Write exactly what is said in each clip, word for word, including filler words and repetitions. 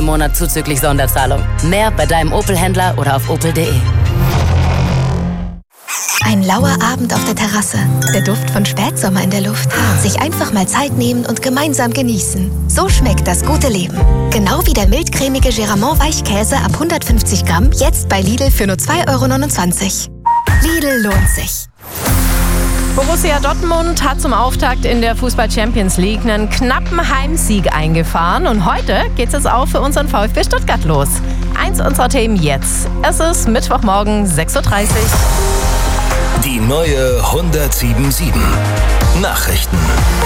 im Monat zuzüglich Sonderzahlung. Mehr bei deinem Opel-Händler oder auf opel punkt de. Ein lauer Abend auf der Terrasse. Der Duft von Spätsommer in der Luft. Sich einfach mal Zeit nehmen und gemeinsam genießen. So schmeckt das gute Leben. Genau wie der mildcremige Geramont Weichkäse ab hundertfünfzig Gramm. Jetzt bei Lidl für nur zwei Euro neunundzwanzig. Lidl lohnt sich. Borussia Dortmund hat zum Auftakt in der Fußball-Champions League einen knappen Heimsieg eingefahren. Und heute geht es auch für unseren VfB Stuttgart los. Eins unserer Themen jetzt. Es ist Mittwochmorgen, sechs Uhr dreißig. Die neue hundertsieben Komma sieben. Nachrichten.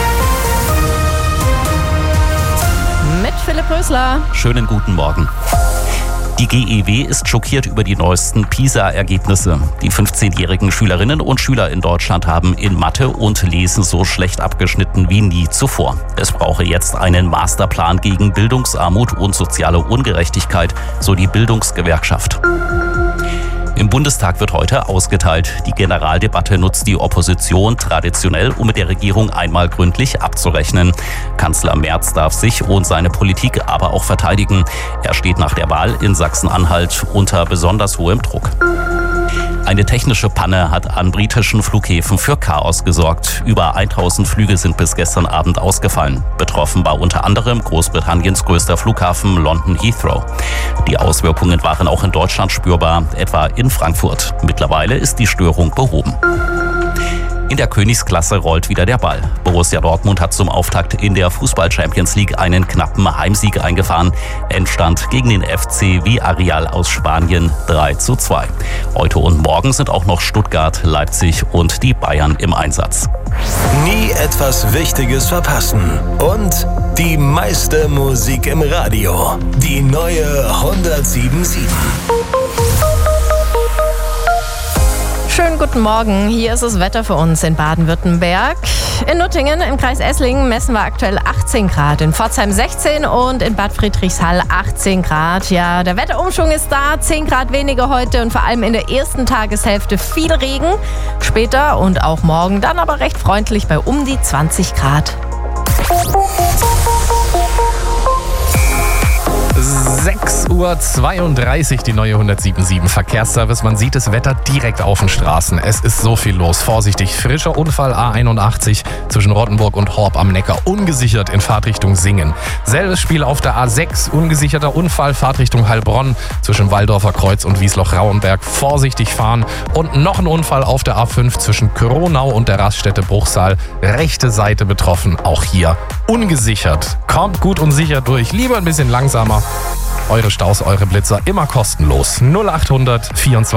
Mit Philipp Rösler. Schönen guten Morgen. Die G E W ist schockiert über die neuesten PISA-Ergebnisse. Die fünfzehnjährigen Schülerinnen und Schüler in Deutschland haben in Mathe und Lesen so schlecht abgeschnitten wie nie zuvor. Es brauche jetzt einen Masterplan gegen Bildungsarmut und soziale Ungerechtigkeit, so die Bildungsgewerkschaft. Im Bundestag wird heute ausgeteilt. Die Generaldebatte nutzt die Opposition traditionell, um mit der Regierung einmal gründlich abzurechnen. Kanzler Merz darf sich und seine Politik aber auch verteidigen. Er steht nach der Wahl in Sachsen-Anhalt unter besonders hohem Druck. Eine technische Panne hat an britischen Flughäfen für Chaos gesorgt. Über tausend Flüge sind bis gestern Abend ausgefallen. Betroffen war unter anderem Großbritanniens größter Flughafen London Heathrow. Die Auswirkungen waren auch in Deutschland spürbar, etwa in Frankfurt. Mittlerweile ist die Störung behoben. In der Königsklasse rollt wieder der Ball. Borussia Dortmund hat zum Auftakt in der Fußball-Champions League einen knappen Heimsieg eingefahren. Endstand gegen den F C Villarreal aus Spanien drei zu zwei. Heute und morgen sind auch noch Stuttgart, Leipzig und die Bayern im Einsatz. Nie etwas Wichtiges verpassen. Und die meiste Musik im Radio. Die neue hundertsieben Komma sieben. Schönen guten Morgen, hier ist das Wetter für uns in Baden-Württemberg. In Nuttingen im Kreis Esslingen messen wir aktuell achtzehn Grad, in Pforzheim sechzehn und in Bad Friedrichshall achtzehn Grad. Ja, der Wetterumschwung ist da, zehn Grad weniger heute und vor allem in der ersten Tageshälfte viel Regen. Später und auch morgen dann aber recht freundlich bei um die zwanzig Grad. sechs Uhr zweiunddreißig, die neue hundertsieben Komma sieben Verkehrsservice. Man sieht das Wetter direkt auf den Straßen. Es ist so viel los. Vorsichtig, frischer Unfall A einundachtzig zwischen Rottenburg und Horb am Neckar. Ungesichert in Fahrtrichtung Singen. Selbes Spiel auf der A sechs. Ungesicherter Unfall, Fahrtrichtung Heilbronn zwischen Waldorfer Kreuz und Wiesloch-Rauenberg. Vorsichtig fahren. Und noch ein Unfall auf der A fünf zwischen Kronau und der Raststätte Bruchsal. Rechte Seite betroffen. Auch hier ungesichert. Kommt gut und sicher durch. Lieber ein bisschen langsamer. Eure Staus, eure Blitzer immer kostenlos. null achthundert vierundzwanzig